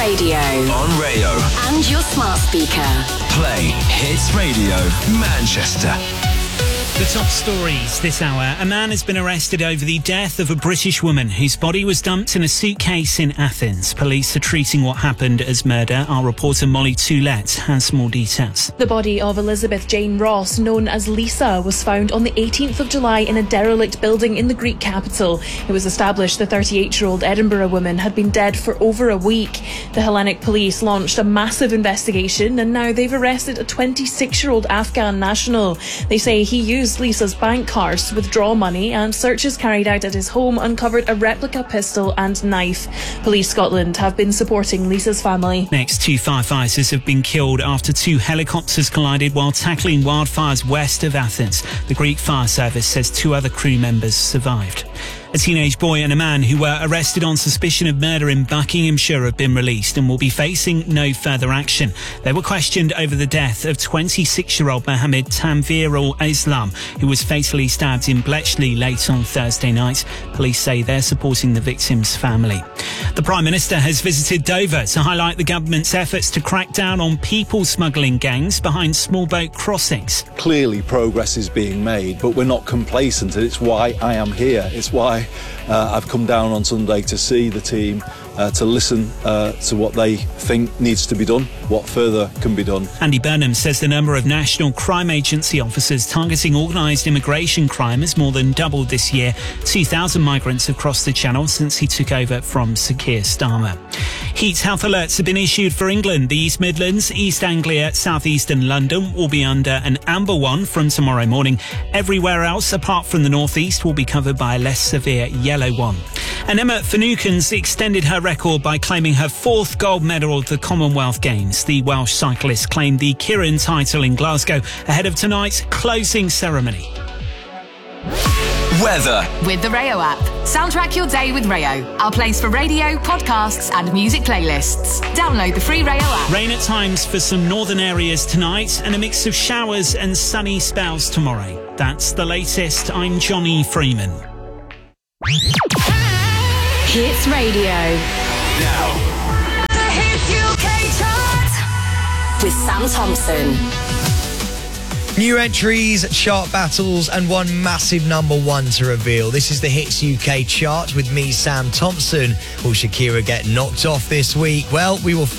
radio. On Rayo. And your smart speaker. Play Hits Radio Manchester. The top stories this hour. A man has been arrested over the death of a British woman whose body was dumped in a suitcase in Athens. Police are treating what happened as murder. Our reporter Molly Toulette has more details. The body of Elizabeth Jane Ross, known as Lisa, was found on the 18th of July in a derelict building in the Greek capital. It was established the 38-year-old Edinburgh woman had been dead for over a week. The Hellenic police launched a massive investigation and now they've arrested a 26-year-old Afghan national. They say he used Lisa's bank cards to withdraw money, and searches carried out at his home uncovered a replica pistol and knife. Police Scotland have been supporting Lisa's family. Next, 2 firefighters have been killed after 2 helicopters collided while tackling wildfires west of Athens. The Greek fire service says 2 other crew members survived. A teenage boy and a man who were arrested on suspicion of murder in Buckinghamshire have been released and will be facing no further action. They were questioned over the death of 26-year-old Mohammed Tanvir al-Islam, who was fatally stabbed in Bletchley late on Thursday night. Police say they're supporting the victim's family. The Prime Minister has visited Dover to highlight the government's efforts to crack down on people smuggling gangs behind small boat crossings. Clearly progress is being made, but we're not complacent. It's why I am here. It's why I've come down on Sunday to see the team, to listen to what they think needs to be done, what further can be done. Andy Burnham says the number of National Crime Agency officers targeting organised immigration crime has more than doubled this year. 2,000 migrants have crossed the Channel since he took over from Sir Keir Starmer. Heat health alerts have been issued for England. The East Midlands, East Anglia, South East and London will be under an amber one from tomorrow morning. Everywhere else, apart from the North East, will be covered by a less severe yellow one. And Emma Finucane's extended her record by claiming her 4th gold medal at the Commonwealth Games. The Welsh cyclist claimed the Kirin title in Glasgow ahead of tonight's closing ceremony. Weather. With the Rayo app. Soundtrack your day with Rayo. Our place for radio, podcasts and music playlists. Download the free Rayo app. Rain at times for some northern areas tonight and a mix of showers and sunny spells tomorrow. That's the latest. I'm Johnny Freeman. Hits Radio. Now. The Hits UK chart with Sam Thompson. New entries, chart battles, and one massive number 1 to reveal. This is the Hits UK chart with me, Sam Thompson. Will Shakira get knocked off this week? Well, we will